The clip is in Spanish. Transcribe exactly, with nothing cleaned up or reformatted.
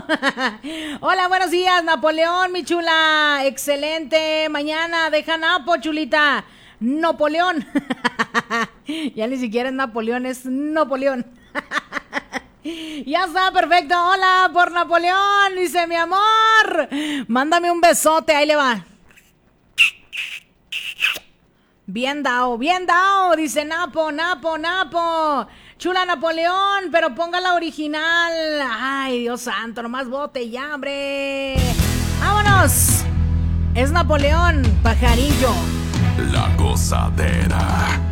Hola, buenos días, Napoleón, mi chula. Excelente mañana. Deja Napo, chulita. Napoleón. Ya ni siquiera es Napoleón, es Napoleón. Ya está, perfecto. Hola, por Napoleón. Dice, mi amor, mándame un besote. Ahí le va. Bien dao, bien dao. Dice Napo, Napo, Napo. Chula Napoleón, pero ponga la original. Ay, Dios santo, nomás bote ya, hombre. ¡Vámonos! Es Napoleón, pajarillo. La Gozadera.